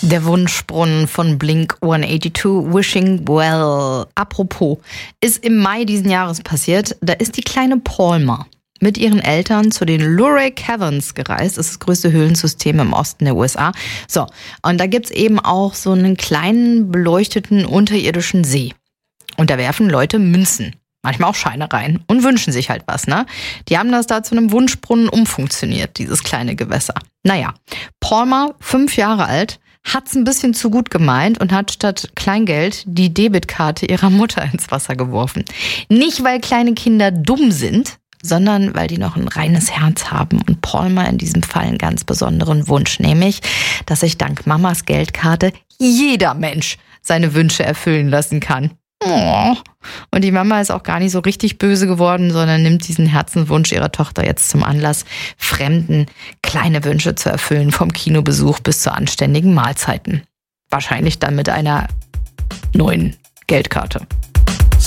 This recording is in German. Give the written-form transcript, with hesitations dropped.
Der Wunschbrunnen von Blink 182, Wishing Well. Apropos, ist im Mai diesen Jahres passiert. Da ist die kleine Palmer mit ihren Eltern zu den Luray Caverns gereist. Das ist das größte Höhlensystem im Osten der USA. So, und da gibt's eben auch so einen kleinen beleuchteten unterirdischen See. Und da werfen Leute Münzen, manchmal auch Scheine rein und wünschen sich halt was, ne? Die haben das da zu einem Wunschbrunnen umfunktioniert, dieses kleine Gewässer. Naja, Palmer, 5 Jahre alt, hat's ein bisschen zu gut gemeint und hat statt Kleingeld die Debitkarte ihrer Mutter ins Wasser geworfen. Nicht, weil kleine Kinder dumm sind, sondern weil die noch ein reines Herz haben und Palmer in diesem Fall einen ganz besonderen Wunsch, nämlich, dass sich dank Mamas Geldkarte jeder Mensch seine Wünsche erfüllen lassen kann. Oh. Und die Mama ist auch gar nicht so richtig böse geworden, sondern nimmt diesen Herzenswunsch ihrer Tochter jetzt zum Anlass, Fremden kleine Wünsche zu erfüllen, vom Kinobesuch bis zu anständigen Mahlzeiten. Wahrscheinlich dann mit einer neuen Geldkarte.